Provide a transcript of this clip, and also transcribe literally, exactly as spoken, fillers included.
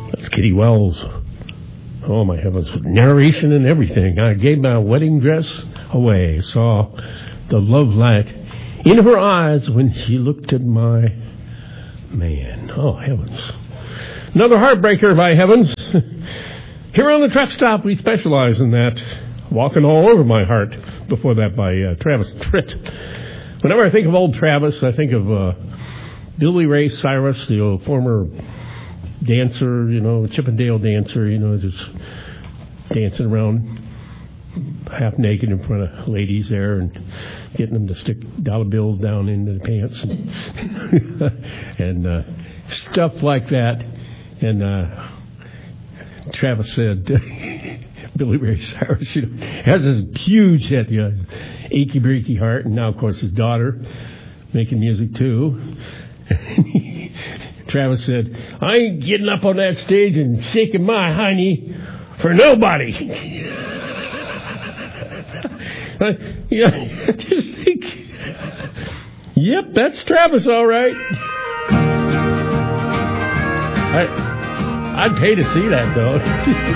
That's Kitty Wells. Oh, my heavens. Narration and everything. I gave my wedding dress away. Saw the love light in her eyes when she looked at my man. Oh, heavens. Another heartbreaker, by heavens. Here on the truck stop, we specialize in that. Walking All Over My Heart. Before that by uh, Travis Tritt. Whenever I think of old Travis, I think of uh, Billy Ray Cyrus, the old former dancer, you know, Chippendale dancer, you know, just dancing around half naked in front of ladies there and getting them to stick dollar bills down into the pants and, and uh, stuff like that. And uh, Travis said, Billy Ray Cyrus, you know, has this huge head, you know, achy breaky heart, and now of course his daughter making music too. Travis said, I ain't getting up on that stage and shaking my hiney for nobody. uh, you know, I just think, yep, that's Travis, all right. I, I'd pay to see that, though.